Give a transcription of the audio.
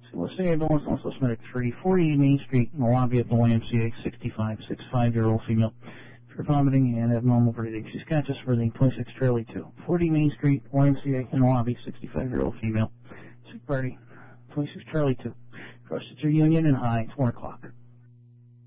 Let's say ambulance also medic 3, 40 Main Street in the lobby of the YMCA, 65-year-old female. For vomiting and abnormal breathing. She's conscious breathing, 26 Charlie 2. 40 Main Street, YMCA in the lobby, 65-year-old female. Sick party, 26 Charlie 2. Cross to Union and High, 4 o'clock.